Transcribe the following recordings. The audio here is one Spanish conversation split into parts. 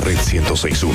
Red 106.1.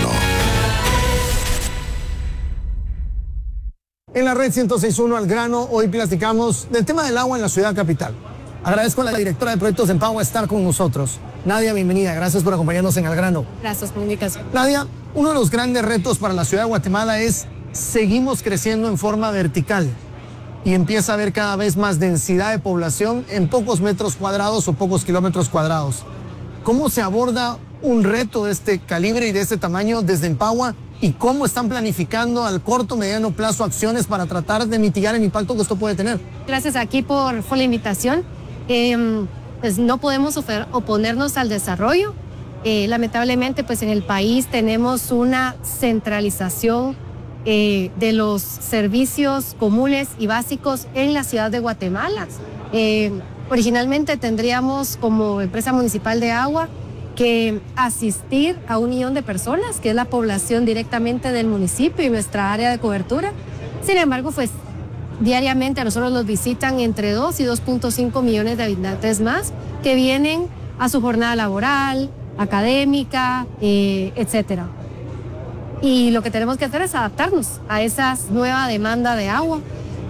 En la Red 106.1 al grano, hoy platicamos del tema del agua en la ciudad capital. Agradezco a la directora de proyectos de Empower estar con nosotros. Nadia, bienvenida. Gracias por acompañarnos en Al Grano. Gracias, comunicación. Nadia, uno de los grandes retos para la ciudad de Guatemala es seguimos creciendo en forma vertical y empieza a haber cada vez más densidad de población en pocos metros cuadrados o pocos kilómetros cuadrados. ¿Cómo se aborda un reto de este calibre y de este tamaño desde Empower y cómo están planificando al corto, mediano plazo acciones para tratar de mitigar el impacto que esto puede tener? Gracias aquí por la invitación. Pues no podemos oponernos al desarrollo. Lamentablemente, pues en el país tenemos una centralización de los servicios comunes y básicos en la ciudad de Guatemala. Originalmente tendríamos como empresa municipal de agua que asistir a 1 millón de personas, que es la población directamente del municipio y nuestra área de cobertura. Sin embargo, pues diariamente a nosotros nos visitan entre 2 y 2.5 millones de habitantes más que vienen a su jornada laboral, académica, etcétera. Y lo que tenemos que hacer es adaptarnos a esa nueva demanda de agua.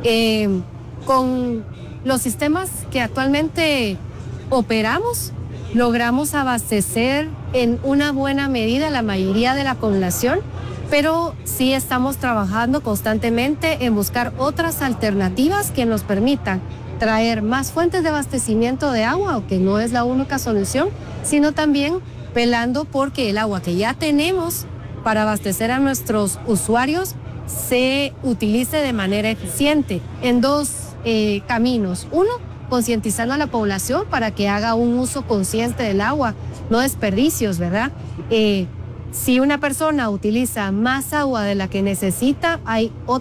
Con los sistemas que actualmente operamos, logramos abastecer en una buena medida la mayoría de la población, pero sí estamos trabajando constantemente en buscar otras alternativas que nos permitan traer más fuentes de abastecimiento de agua, aunque no es la única solución, sino también velando porque el agua que ya tenemos para abastecer a nuestros usuarios se utilice de manera eficiente en 2 caminos. Uno, concientizando a la población para que haga un uso consciente del agua, no desperdicios, ¿verdad? Si una persona utiliza más agua de la que necesita, hay